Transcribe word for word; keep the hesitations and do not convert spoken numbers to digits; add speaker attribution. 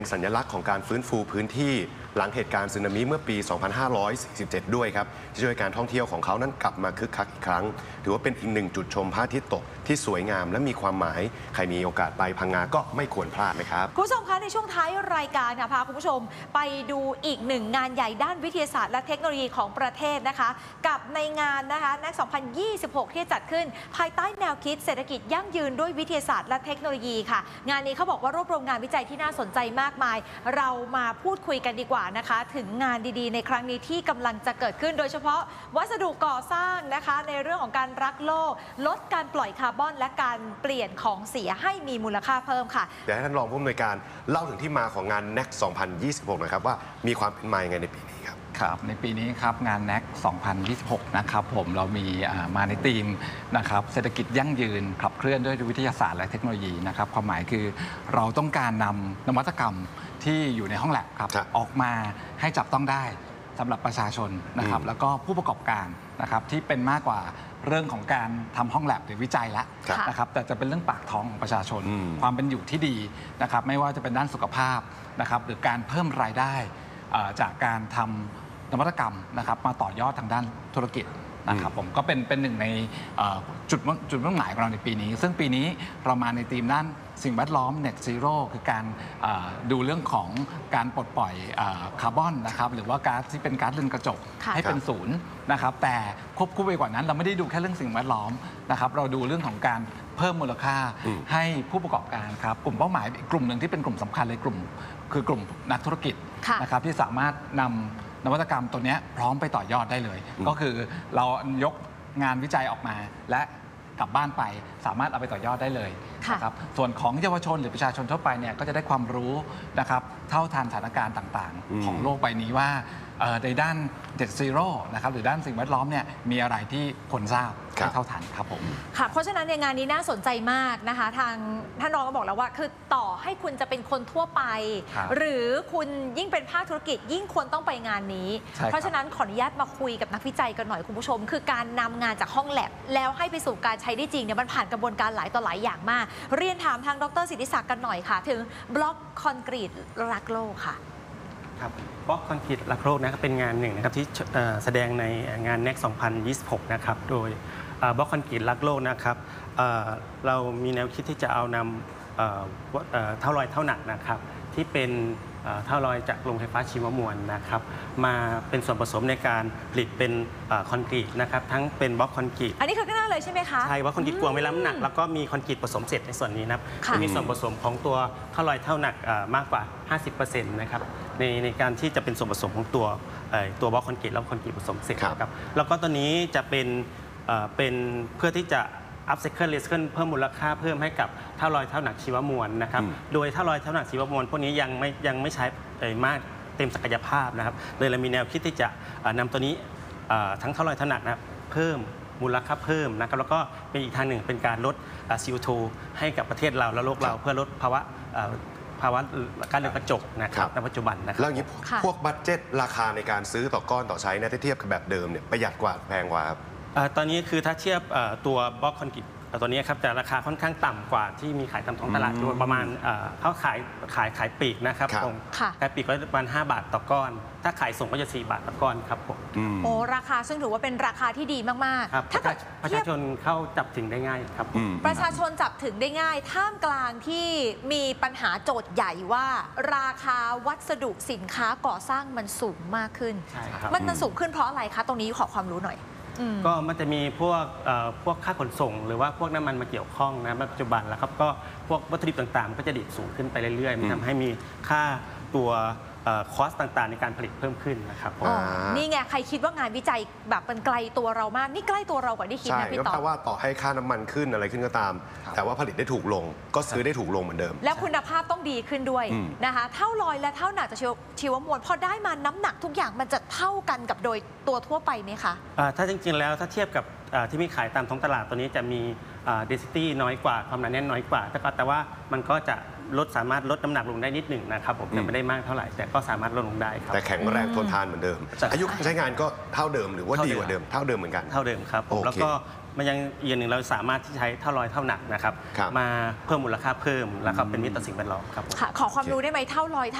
Speaker 1: สัญลักษณ์ของการฟื้นฟูพื้นที่หลังเหตุการณ์สึนามิเมื่อปี สองพันห้าร้อยสี่สิบเจ็ด ด้วยครับที่ช่วยการท่องเที่ยวของเขานั้นกลับมาคึกคักอีกครั้งถือว่าเป็นอีกหนึ่งจุดชมพระอาทิตย์ตกที่สวยงามและมีความหมายใครมีโอกาสไปพังงาก็ไม่ควรพลาดนะครับ
Speaker 2: คุณผู้ชมคะในช่วงท้ายรายการค่ะพาคุณผู้ชมไปดูอีกหนึ่งงานใหญ่ด้านวิทยาศาสตร์และเทคโนโลยีของประเทศนะคะกับในงานนะคะ เอ็น เอ ซี สองพันยี่สิบหก ที่จัดขึ้นภายใต้แนวคิดเศรษฐกิจยั่งยืนด้วยวิทยาศาสตร์และเทคโนโลยีค่ะงานนี้เขาบอกว่ารวบรวมงานวิจัยที่น่าสนใจมากมายเรามาพูดคุยกันดีกว่านะคะถึงงานดีๆในครั้งนี้ที่กำลังจะเกิดขึ้นโดยเฉพาะวัสดุก่อสร้างนะคะในเรื่องของการรักโลกลดการปล่อยคาร์บอนและการเปลี่ยนของเสียให้มีมูลค่าเพิ่มค่ะ
Speaker 1: เดี๋ยวให้ท่านรองผู้อำนวยการเล่าถึงที่มาของงาน เอ็น เอ ซี สองพันยี่สิบหก นะครับว่ามีความเป็นมาอย่างไงในปีนี้ครับ
Speaker 3: ครับในปีนี้ครับงาน เอ็น เอ ซี สองพันยี่สิบหก นะครับผมเรามีมาในธีมนะครับเศรษฐกิจยั่งยืนขับเคลื่อนด้วยวิทยาศาสตร์และเทคโนโลยีนะครับความหมายคือเราต้องการนำนวัตกรรมที่อยู่ในห้องแลบครับออกมาให้จับต้องได้สำหรับประชาชนนะครับแล้วก็ผู้ประกอบการนะครับที่เป็นมากกว่าเรื่องของการทำห้องแลบหรือวิจัยแล้วนะครับแต่จะเป็นเรื่องปากท้องของประชาชนความเป็นอยู่ที่ดีนะครับไม่ว่าจะเป็นด้านสุขภาพนะครับหรือการเพิ่มรายได้จากการทำนวัตกรรมนะครับมาต่อยอดทางด้านธุรกิจนะครับผมก็เป็นเป็นหนึ่งในจุดจุดมุ่งหมายของเราในปีนี้ซึ่งปีนี้เรามาในธีมด้านสิ่งแวดล้อม Net Zero คือการดูเรื่องของการปลดปล่อยคาร์บอนนะครับหรือว่าก๊าซที่เป็นก๊าซเรือนกระจกให้เป็นศูนย์นะครับแต่ควบคู่ไปกว่านั้นเราไม่ได้ดูแค่เรื่องสิ่งแวดล้อมนะครับเราดูเรื่องของการเพิ่มมูลค่าให้ผู้ประกอบการครับกลุ่มเป้าหมายอีกกลุ่มหนึ่งที่เป็นกลุ่มสำคัญเลยกลุ่มคือกลุ่มนักธุรกิจนะครับที่สามารถนำนวัตกรรมตัวนี้พร้อมไปต่อยอดได้เลยก็คือเรายกงานวิจัยออกมาและกลับบ้านไปสามารถเอาไปต่อยอดได้เลยนะครับส่วนของเยาวชนหรือประชาชนทั่วไปเนี่ยก็จะได้ความรู้นะครับเท่าทันสถานการณ์ต่างๆของโลกใบนี้ว่าในด้าน Net Zero นะครับหรือด้านสิ่งแวดล้อมเนี่ยมีอะไรที่ควรทราบให้เท่าทันครับผม
Speaker 2: ค่ะเพราะฉะนั้นในงานนี้น่าสนใจมากนะคะทางท่านรองก็บอกแล้วว่าคือต่อให้คุณจะเป็นคนทั่วไปหรือคุณยิ่งเป็นภาคธุรกิจยิ่งควรต้องไปงานนี้เพราะฉะนั้นขออนุญาตมาคุยกับนักวิจัยกันหน่อยคุณผู้ชมคือการนำงานจากห้องแลบแล้วให้ไปสู่การใช้ได้จริงเนี่ยมันผ่านกระบวนการหลายต่อหลายอย่างมากเรียนถามทางดร.สิทธิศักดิ์กันหน่อยค่ะถึงบล็อกคอนกรีตรักโลกค่ะ
Speaker 4: ครับบล็อกคอนกรีตรักโลกนะครับเป็นงานหนึ่งนะครับที่แสดงในงาน เอ็น เอ ซี สองพันยี่สิบหก นะครับโดยบล็อกคอนกรีตรักโลกนะครับเรามีแนวคิดที่จะเอานำเท่าลอยเท่าหนักนะครับที่เป็นเท่าลอยจากโรงไฟฟ้าชีวมวลนะครับมาเป็นส่วนผสมในการผลิตเป็นคอนกรีตนะครับทั้งเป็นบล็อกคอนกรีต
Speaker 2: อันนี้คือข้างหน้าเลยใช่ไหมคะ
Speaker 4: ใช่ว่าคอนกรีตกวงไม่ล้ำหนักแล้วก็มีคอนกรีตผสมเสร็จในส่วนนี้นะครับมีส่วนผสมของตัวเท่าลอยเท่าหนักมากกว่า ห้าสิบเปอร์เซ็นต์ นะครับในในการที่จะเป็นส่วนผสมของตัวตัวบล็อกคอนกรีตแล้วคอนกรีตผสมเสร็จครับแล้วก็ตัวนี้จะเป็นเป็นเพื่อที่จะอัพไซเคิลรีไซเคิลเพิ่มมูลค่าเพิ่มให้กับเท่าลอยเท่าหนักชีวมวลนะครับโดยเท่าลอยเท่าหนักชีวมวลพวกนี้ยังไม่ยังไม่ใช้มากเต็มศักยภาพนะครับเลยเรามีแนวคิดที่จะนำตัวนี้ทั้งเท่าลอยเท่าหนักนะเพิ่มมูลค่าเพิ่มนะครับแล้วก็เป็นอีกทางหนึ่งเป็นการลด ซี โอ ทู ให้กับประเทศเราและโลกเราเพื่อลดภาวะภาวะการเรือนกระจกนะครับในปัจจุบันนะครับ
Speaker 1: แล้วอย่างนี้พวกบัดเจ็ตราคาในการซื้อต่อก้อนต่อใช้เนี่ยถ้าเทียบกับแบบเดิมเนี่ยประหยัดกว่าแพงกว่าครับ
Speaker 4: ตอนนี้คือถ้าเทียบตัวบล็อกคอนกรีตตัวนี้ครับแต่ราคาค่อนข้างต่ำกว่าที่มีขายตามท้องตลาดประมาณเขาขายขายขายปลีกนะครับผมขายปลีกก็ประมาณห้าบาทต่อก้อนถ้าขายส่งก็จะสี่บาทต่อก้อนครับผม
Speaker 2: โอ้ราคาซึ่งถือว่าเป็นราคาที่ดีมาก
Speaker 4: ๆถ้าประชาชนเข้าจับถึงได้ง่ายครับ
Speaker 2: ประชาชนจับถึงได้ง่ายท่ามกลางที่มีปัญหาโจทย์ใหญ่ว่าราคาวัสดุสินค้าก่อสร้างมันสูงมากขึ้นมันมันสูงขึ้นเพราะอะไรคะตรงนี้ขอความรู้หน่อย
Speaker 4: ก็มันจะมีพวกพวกค่าขนส่งหรือว่าพวกน้ำมันมาเกี่ยวข้องนะปัจจุบันแล้วครับก็พวกวัตถุดิบต่างๆก็จะดีดสูงขึ้นไปเรื่อยๆมันทำให้มีค่าตัวคอสต่างๆในการผลิตเพิ่มขึ้นนะครับ
Speaker 2: นี่ไงใครคิดว่างานวิจัยแบบมันไกลตัวเรามากนี่ใกล้ตัวเรากว่าที่คิดนะพี่
Speaker 1: ต่อใช่ก็แปลว่าต่อให้ค่าน้ำมันขึ้นอะไรขึ้นก็ตามแต่ว่าผลิตได้ถูกลงก็ซื้อได้ถูกลงเหมือนเดิม
Speaker 2: แล้วคุณภาพต้องดีขึ้นด้วยนะคะเท่าลอยและเท่าหนักจากชีวมวลพอได้มาน้ำหนักทุกอย่างมันจะเท่ากันกับโดยตัวทั่วไปไหมคะ
Speaker 4: ถ้าจริงๆแล้วถ้าเทียบกับที่มีขายตามท้องตลาดตัวนี้จะมีเดนซิตี้น้อยกว่าความหนาแน่นน้อยกว่าแต่ว่ามันก็จะลดสามารถลดน้ำหนักลงได้นิดหนึ่งนะครับผมแต่ไม่ได้มากเท่าไหร่แต่ก็สามารถลดลงได้ครับ
Speaker 1: แต่แข็งแรงทนทานเหมือนเดิมอายุใช้งานก็เท่าเดิมหรือว่าดีกว่าเดิมเท่าเดิมเหมือนกัน
Speaker 4: เท่าเดิมครับแล้วก็มันยังอีกอย่างหนึ่งเราสามารถที่ใช้เท่าลอยเท่าหนักนะครับ
Speaker 1: ครับ
Speaker 4: มาเพิ่มมูลค่าเพิ่มแล้วก็เป็นมิตรต่อสิ่งแวดล้อมครับผม
Speaker 2: ค่ะขอความรู้ได้ไหมเท่าลอย